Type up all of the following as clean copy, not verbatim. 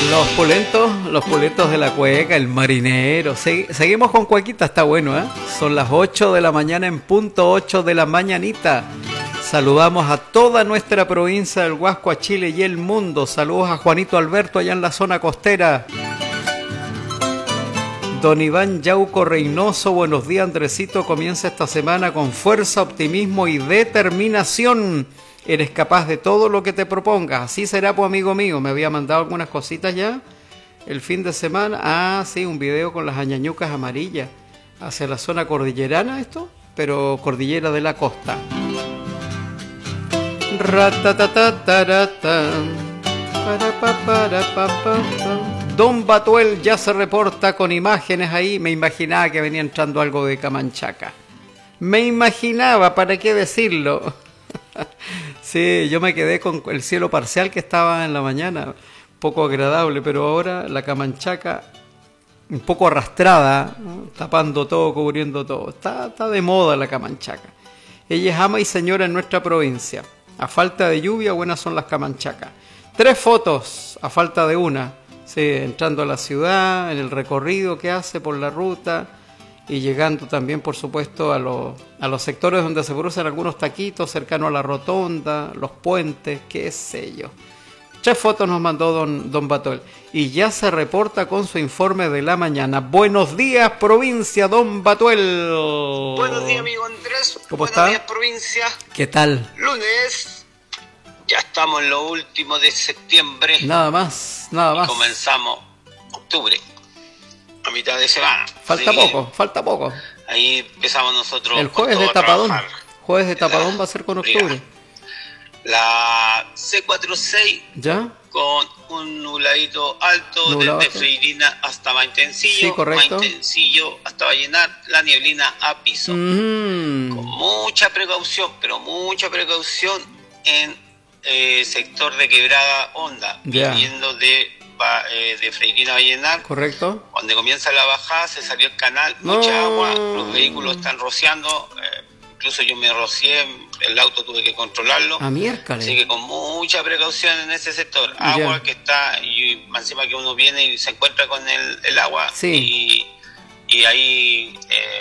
Los pulentos de la cueca, el marinero. Seguimos con cuequita, está bueno, ¿eh? Son las 8 de la mañana en punto, 8 de la mañanita. Saludamos a toda nuestra provincia del Huasco, a Chile y el mundo. Saludos a Juanito Alberto allá en la zona costera. Don Iván Yauco Reynoso, buenos días Andresito, comienza esta semana con fuerza, optimismo y determinación. Eres capaz de todo lo que te propongas, así será, pues amigo mío. Me había mandado algunas cositas ya el fin de semana. Ah, sí, un video con las añañucas amarillas hacia la zona cordillerana esto, pero cordillera de la costa. Don Batuel ya se reporta con imágenes ahí. Me imaginaba que venía entrando algo de Camanchaca. Me imaginaba, ¿para qué decirlo? Sí, yo me quedé con el cielo parcial que estaba en la mañana, poco agradable, pero ahora la Camanchaca un poco arrastrada, ¿no? Tapando todo, cubriendo todo. Está de moda la Camanchaca. Ella es ama y señora en nuestra provincia. A falta de lluvia, buenas son las Camanchacas. 3 fotos, a falta de una. Sí, entrando a la ciudad, en el recorrido que hace por la ruta y llegando también, por supuesto, a los sectores donde se producen algunos taquitos, cercano a la rotonda, los puentes, qué sé yo. 3 fotos nos mandó don Batuel y ya se reporta con su informe de la mañana. Buenos días, provincia, don Batuel. Buenos días, amigo Andrés. ¿Cómo está? Buenos días, provincia. ¿Qué tal? Lunes. Ya estamos en lo último de septiembre. Nada más. Y comenzamos octubre. A mitad de semana. Falta poco. Ahí empezamos nosotros. El jueves de tapadón. Jueves de tapadón va a ser con octubre. La C46. ¿Ya? Con un nubladito alto desde Freirina hasta Maitencillo. Sí, correcto. Maitencillo hasta Vallenar, la nieblina a piso. Con mucha precaución, pero mucha precaución en sector de Quebrada Honda, viniendo de Freirina a Vallenar. Correcto. Donde comienza la bajada, se salió el canal, mucha agua, los vehículos están rociando. Incluso yo me rocié, el auto tuve que controlarlo. Miércoles. Así que con mucha precaución en ese sector. Agua que está, y encima que uno viene y se encuentra con el agua. Sí. Y ahí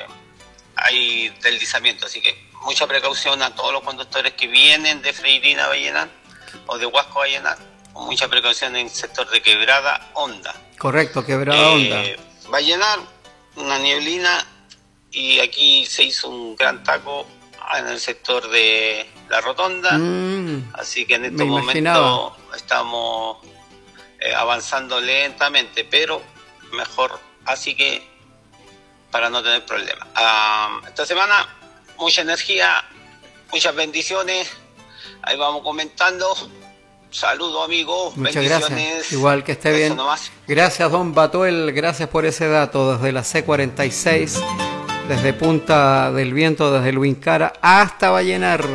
hay deslizamiento. Así que mucha precaución a todos los conductores que vienen de Freirina a Vallenar o de Huasco a Vallenar. Con mucha precaución en el sector de Quebrada Honda. Correcto, Quebrada Honda. Vallenar, una nieblina. Y aquí se hizo un gran taco en el sector de la rotonda, así que en estos momentos estamos avanzando lentamente, pero mejor así que para no tener problemas. Esta semana mucha energía, muchas bendiciones, ahí vamos comentando. Saludos amigos, muchas bendiciones. Gracias, igual que esté bien. Nomás. Gracias don Batuel, gracias por ese dato desde la C46. Desde Punta del Viento, desde el Huincara hasta Vallenar.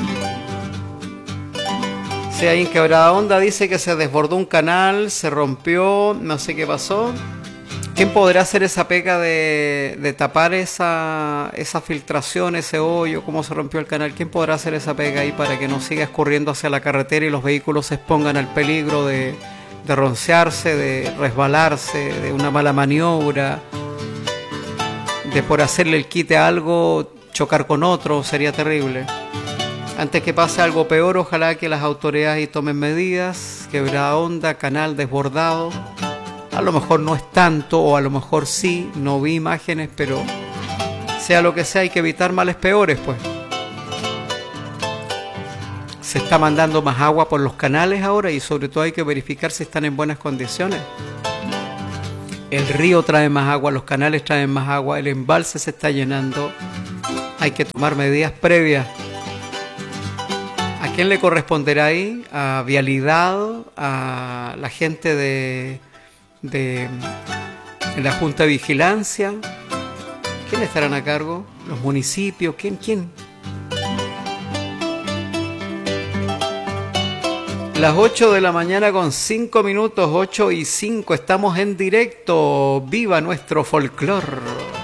Sí, ahí en Quebrada Honda dice que se desbordó un canal, se rompió, no sé qué pasó. ¿Quién podrá hacer esa pega de tapar esa filtración, ese hoyo, cómo se rompió el canal? ¿Quién podrá hacer esa pega ahí para que no siga escurriendo hacia la carretera y los vehículos se expongan al peligro de roncearse, de resbalarse, de una mala maniobra? De por hacerle el quite a algo, chocar con otro, sería terrible. Antes que pase algo peor, ojalá que las autoridades tomen medidas. Quebrada Honda, canal desbordado. A lo mejor no es tanto, o a lo mejor sí, no vi imágenes, pero sea lo que sea, hay que evitar males peores, pues. Se está mandando más agua por los canales ahora y sobre todo hay que verificar si están en buenas condiciones. El río trae más agua, los canales traen más agua, el embalse se está llenando. Hay que tomar medidas previas. ¿A quién le corresponderá ahí? ¿A Vialidad? ¿A la gente de la Junta de Vigilancia? ¿Quién estarán a cargo? ¿Los municipios? ¿Quién? Las 8 de la mañana con 5 minutos, 8 y 5, estamos en directo. ¡Viva nuestro folclor!